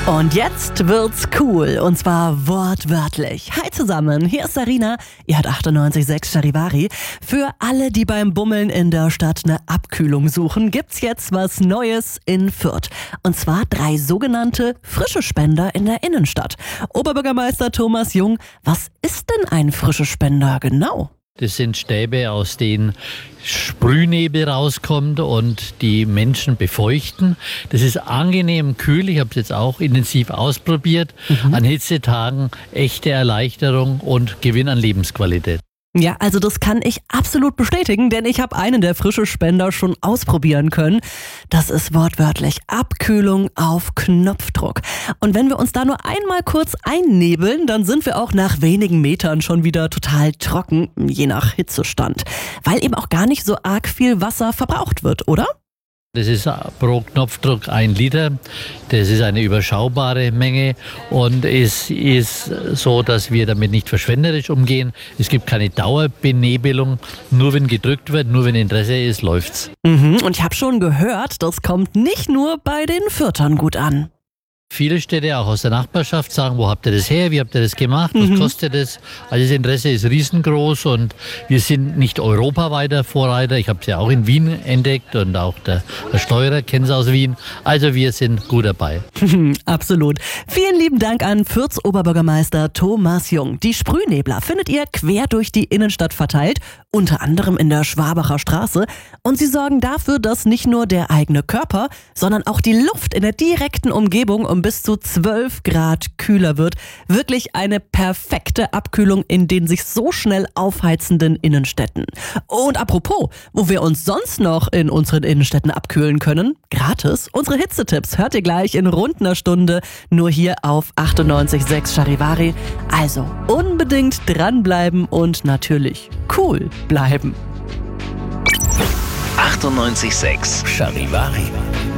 Und jetzt wird's cool, und zwar wortwörtlich. Hi zusammen, hier ist Sarina, ihr hört 98.6 Charivari. Für alle, die beim Bummeln in der Stadt eine Abkühlung suchen, gibt's jetzt was Neues in Fürth. Und zwar 3 sogenannte frische Spender in der Innenstadt. Oberbürgermeister Thomas Jung, was ist denn ein frische Spender genau? Das sind Stäbe, aus denen Sprühnebel rauskommt und die Menschen befeuchten. Das ist angenehm kühl. Ich habe es jetzt auch intensiv ausprobiert. An Hitzetagen echte Erleichterung und Gewinn an Lebensqualität. Ja, also das kann ich absolut bestätigen, denn ich habe einen der frische Spender schon ausprobieren können. Das ist wortwörtlich Abkühlung auf Knopfdruck. Und wenn wir uns da nur einmal kurz einnebeln, dann sind wir auch nach wenigen Metern schon wieder total trocken, je nach Hitzestand. Weil eben auch gar nicht so arg viel Wasser verbraucht wird, oder? Das ist pro Knopfdruck 1 Liter. Das ist eine überschaubare Menge und es ist so, dass wir damit nicht verschwenderisch umgehen. Es gibt keine Dauerbenebelung. Nur wenn gedrückt wird, nur wenn Interesse ist, läuft's. Und ich habe schon gehört, das kommt nicht nur bei den Fürthern gut an. Viele Städte, auch aus der Nachbarschaft, sagen, wo habt ihr das her, wie habt ihr das gemacht, was kostet das? Also das Interesse ist riesengroß und wir sind nicht europaweiter Vorreiter. Ich habe es ja auch in Wien entdeckt und auch der Steuerer kennt es aus Wien. Also wir sind gut dabei. Absolut. Vielen lieben Dank an Fürths Oberbürgermeister Thomas Jung. Die Sprühnebler findet ihr quer durch die Innenstadt verteilt, unter anderem in der Schwabacher Straße. Und sie sorgen dafür, dass nicht nur der eigene Körper, sondern auch die Luft in der direkten Umgebung um bis zu 12 Grad kühler wird. Wirklich eine perfekte Abkühlung in den sich so schnell aufheizenden Innenstädten. Und apropos, wo wir uns sonst noch in unseren Innenstädten abkühlen können, gratis, unsere Hitzetipps hört ihr gleich in rund einer Stunde nur hier auf 98.6 Charivari. Also unbedingt dranbleiben und natürlich cool bleiben. 98.6 Charivari.